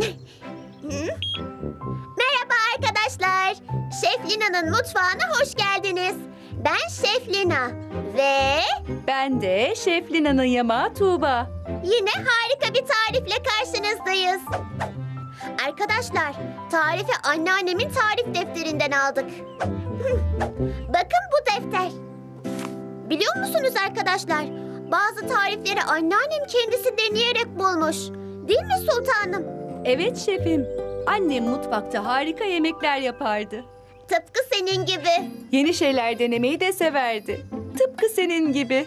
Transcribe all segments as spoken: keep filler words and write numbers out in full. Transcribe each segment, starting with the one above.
Merhaba arkadaşlar. Şef Lina'nın mutfağına hoş geldiniz. Ben Şef Lina ve Ben de Şef Lina'nın yamağı Tuğba. yine harika bir tarifle karşınızdayız. Arkadaşlar, tarifi anneannemin tarif defterinden aldık. Bakın bu defter. Biliyor musunuz arkadaşlar? Bazı tarifleri anneannem kendisi deneyerek bulmuş. Değil mi sultanım? Evet şefim. Annem mutfakta harika yemekler yapardı. Tıpkı senin gibi. Yeni şeyler denemeyi de severdi. Tıpkı senin gibi.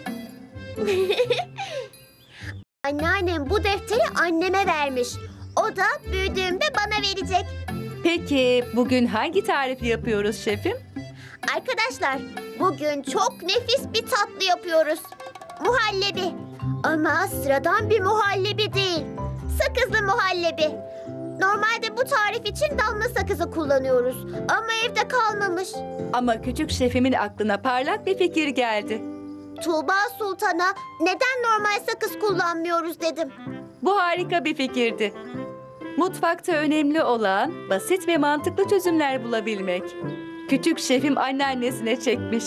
Anneannem bu defteri anneme vermiş. O da büyüdüğümde bana verecek. Peki bugün hangi tarifi yapıyoruz şefim? Arkadaşlar, bugün çok nefis bir tatlı yapıyoruz. Muhallebi. Ama sıradan bir muhallebi değil. Sakızlı muhallebi. Normalde bu tarif için damla sakızı kullanıyoruz. Ama evde kalmamış. Ama küçük şefimin aklına parlak bir fikir geldi. Tuğba Sultan'a neden normal sakız kullanmıyoruz dedim. Bu harika bir fikirdi. Mutfakta önemli olan basit ve mantıklı çözümler bulabilmek. Küçük şefim anneannesine çekmiş.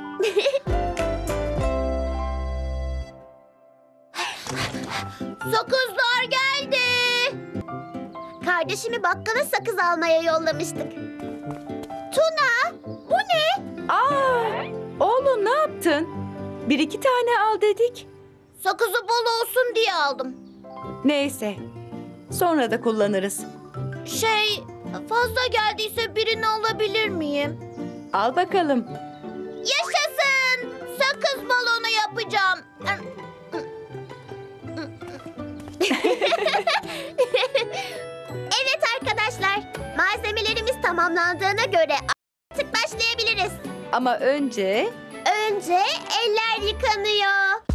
Sakızlar geldi. Kardeşimi bakkala sakız almaya yollamıştık. Tuna, bu ne? Aa, oğlum ne yaptın? Bir iki tane al dedik. Sakızı bol olsun diye aldım. Neyse, sonra da kullanırız. Şey, fazla geldiyse birini alabilir miyim? Al bakalım. Yaşasın! Sakız balonu yapacağım. Evet arkadaşlar, malzemelerimiz tamamlandığına göre artık başlayabiliriz. Ama önce Önce eller yıkanıyor.